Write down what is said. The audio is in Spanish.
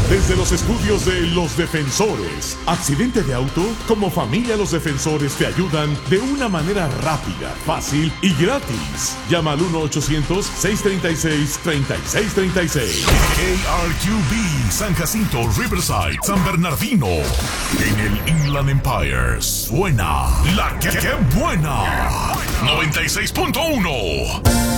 Desde los estudios de Los Defensores. Accidente de auto, como familia Los Defensores te ayudan de una manera rápida, fácil y gratis. Llama al 1-800-636-3636. KRQB, San Jacinto, Riverside, San Bernardino. En el Inland Empire suena la que buena. 96.1.